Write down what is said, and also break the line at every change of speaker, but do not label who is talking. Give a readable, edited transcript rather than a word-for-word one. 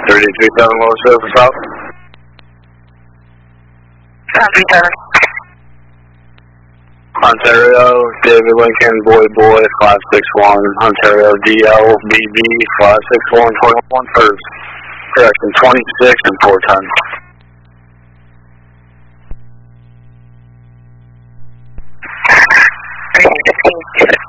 337 South.
37.
Ontario, David Lincoln, Boy, 561, Ontario, DLBB, 561, 21 first. Correction, 26 and 410.
Great, 15.